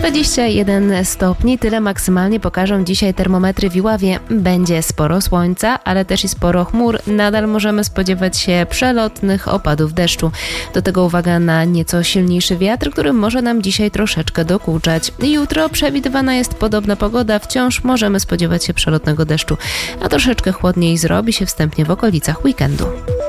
21 stopni, tyle maksymalnie pokażą dzisiaj termometry w Iławie. Będzie sporo słońca, ale też i sporo chmur. Nadal możemy spodziewać się przelotnych opadów deszczu. Do tego uwaga na nieco silniejszy wiatr, który może nam dzisiaj troszeczkę dokuczać. Jutro przewidywana jest podobna pogoda. Wciąż możemy spodziewać się przelotnego deszczu, a troszeczkę chłodniej zrobi się wstępnie w okolicach weekendu.